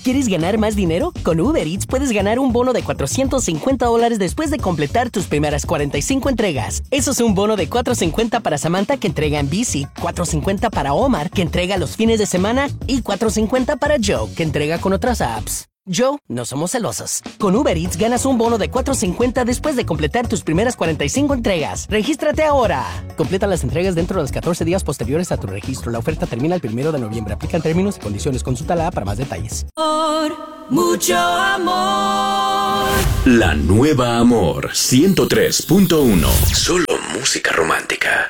¿Quieres ganar más dinero? Con Uber Eats puedes ganar un bono de $450 después de completar tus primeras 45 entregas. Eso es un bono de $450 para Samantha, que entrega en bici, $450 para Omar, que entrega los fines de semana, y $450 para Joe, que entrega con otras apps. Joe, no somos celosos. Con Uber Eats ganas un bono de $450 después de completar tus primeras 45 entregas. ¡Regístrate ahora! Completa las entregas dentro de los 14 días posteriores a tu registro. La oferta termina el 1 de noviembre. Aplican términos y condiciones. Consulta la app para más detalles. Mucho amor. La nueva Amor 103.1. Solo música romántica.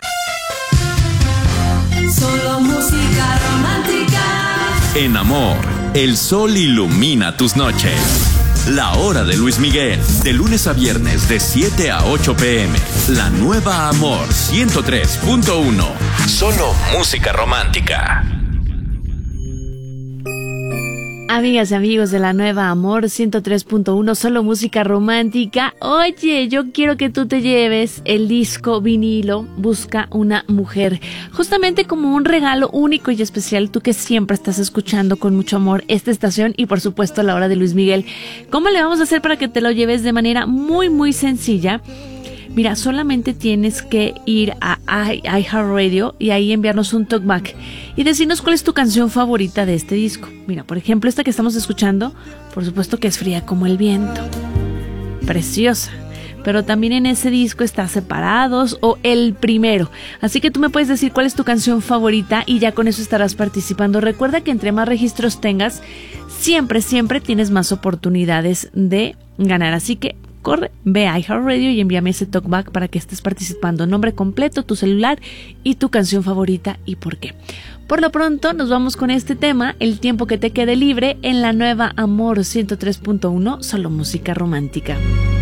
Solo música romántica. En Amor, el sol ilumina tus noches. La hora de Luis Miguel, de lunes a viernes de 7 a 8 p.m. La nueva Amor 103.1. Solo música romántica. Amigas y amigos de la nueva Amor 103.1, solo música romántica. Oye, yo quiero que tú te lleves el disco vinilo Busca una mujer, justamente como un regalo único y especial, tú que siempre estás escuchando con mucho amor esta estación y por supuesto la hora de Luis Miguel. ¿Cómo le vamos a hacer para que te lo lleves de manera muy muy sencilla? Mira, solamente tienes que ir a iHeartRadio y ahí enviarnos un talkback y decirnos cuál es tu canción favorita de este disco. Mira, por ejemplo, esta que estamos escuchando, por supuesto que es Fría como el viento. Preciosa. Pero también en ese disco está Separados o El Primero. Así que tú me puedes decir cuál es tu canción favorita y ya con eso estarás participando. Recuerda que entre más registros tengas, siempre tienes más oportunidades de ganar. Así que corre, ve a iHeartRadio y envíame ese talkback para que estés participando. Nombre completo, tu celular y tu canción favorita y por qué. Por lo pronto nos vamos con este tema, El tiempo que te quede libre, en la nueva Amor 103.1, solo música romántica.